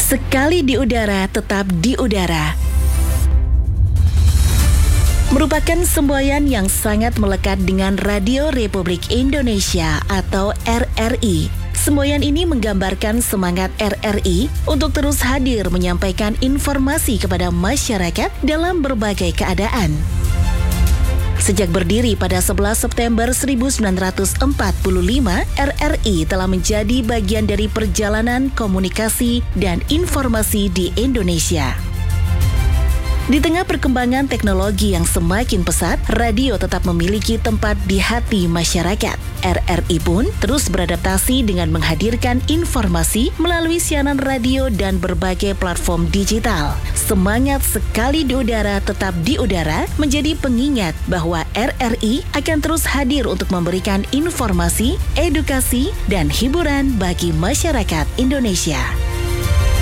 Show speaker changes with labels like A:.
A: Sekali di udara, tetap di udara. Merupakan semboyan yang sangat melekat dengan Radio Republik Indonesia atau RRI. Semboyan ini menggambarkan semangat RRI untuk terus hadir menyampaikan informasi kepada masyarakat dalam berbagai keadaan. Sejak berdiri pada 11 September 1945, RRI telah menjadi bagian dari perjalanan komunikasi dan informasi di Indonesia. Di tengah perkembangan teknologi yang semakin pesat, radio tetap memiliki tempat di hati masyarakat. RRI pun terus beradaptasi dengan menghadirkan informasi melalui siaran radio dan berbagai platform digital. Semangat sekali di udara tetap di udara menjadi pengingat bahwa RRI akan terus hadir untuk memberikan informasi, edukasi, dan hiburan bagi masyarakat Indonesia.